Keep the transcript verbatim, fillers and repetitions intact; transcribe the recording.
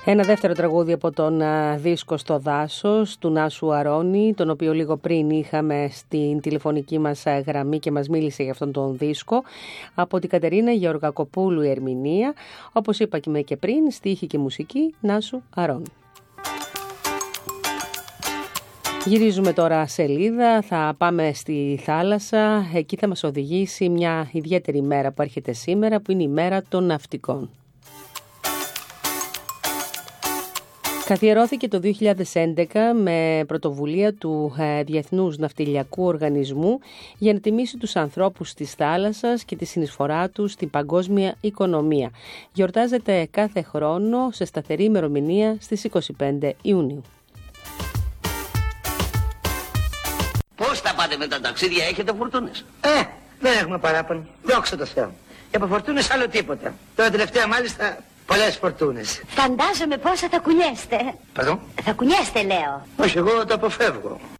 Ένα δεύτερο τραγούδι από τον δίσκο «Στο δάσος» του Νάσου Αρώνη, τον οποίο λίγο πριν είχαμε στην τηλεφωνική μας γραμμή και μας μίλησε για αυτόν τον δίσκο, από την Κατερίνα Γεωργακοπούλου η ερμηνεία, όπως είπα και πριν, στίχη και μουσική Νάσου Αρώνη. Γυρίζουμε τώρα σελίδα, θα πάμε στη θάλασσα, εκεί θα μας οδηγήσει μια ιδιαίτερη μέρα που έρχεται σήμερα, που είναι η μέρα των ναυτικών. Καθιερώθηκε το δύο χιλιάδες έντεκα με πρωτοβουλία του Διεθνούς Ναυτιλιακού Οργανισμού για να τιμήσει τους ανθρώπους της θάλασσας και τη συνεισφορά τους στην παγκόσμια οικονομία. Γιορτάζεται κάθε χρόνο σε σταθερή ημερομηνία στις είκοσι πέντε Ιουνίου. Πώς θα πάτε με τα ταξίδια, έχετε φορτούνες? Ε, δεν έχουμε παράπονο. Δόξα τω Θεώ. Και από φορτούνες άλλο τίποτα. Τώρα τελευταία μάλιστα πολλές φορτούνες. Φαντάζομαι πόσα θα κουνιέστε. Πardon? Θα κουνιέστε, λέω. Όχι, εγώ το αποφεύγω.